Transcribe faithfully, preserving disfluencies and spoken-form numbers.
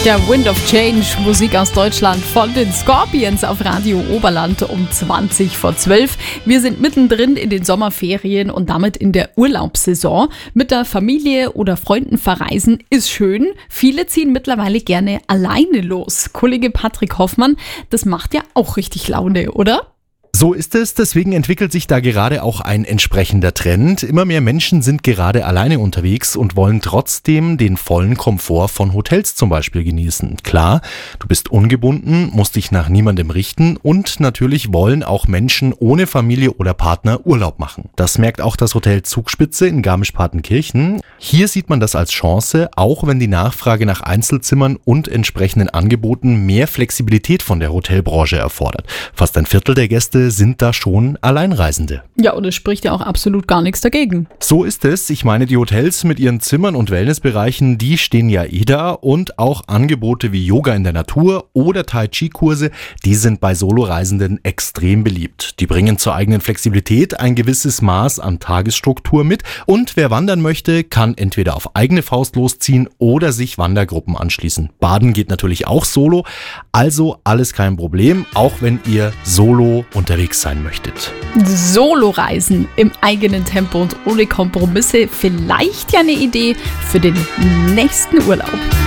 Der Wind of Change, Musik aus Deutschland von den Scorpions auf Radio Oberland um zwanzig vor zwölf. Wir sind mittendrin in den Sommerferien und damit in der Urlaubssaison. Mit der Familie oder Freunden verreisen ist schön. Viele ziehen mittlerweile gerne alleine los. Kollege Patrick Hoffmann, das macht ja auch richtig Laune, oder? So ist es, deswegen entwickelt sich da gerade auch ein entsprechender Trend. Immer mehr Menschen sind gerade alleine unterwegs und wollen trotzdem den vollen Komfort von Hotels zum Beispiel genießen. Klar, du bist ungebunden, musst dich nach niemandem richten und natürlich wollen auch Menschen ohne Familie oder Partner Urlaub machen. Das merkt auch das Hotel Zugspitze in Garmisch-Partenkirchen. Hier sieht man das als Chance, auch wenn die Nachfrage nach Einzelzimmern und entsprechenden Angeboten mehr Flexibilität von der Hotelbranche erfordert. Fast ein Viertel der Gäste sind da schon Alleinreisende. Ja, und es spricht ja auch absolut gar nichts dagegen. So ist es. Ich meine, die Hotels mit ihren Zimmern und Wellnessbereichen, die stehen ja eh da, und auch Angebote wie Yoga in der Natur oder Tai Chi Kurse, die sind bei Soloreisenden extrem beliebt. Die bringen zur eigenen Flexibilität ein gewisses Maß an Tagesstruktur mit, und wer wandern möchte, kann entweder auf eigene Faust losziehen oder sich Wandergruppen anschließen. Baden geht natürlich auch solo, also alles kein Problem, auch wenn ihr solo unterwegs sein möchtet. Solo-Reisen im eigenen Tempo und ohne Kompromisse, vielleicht ja eine Idee für den nächsten Urlaub.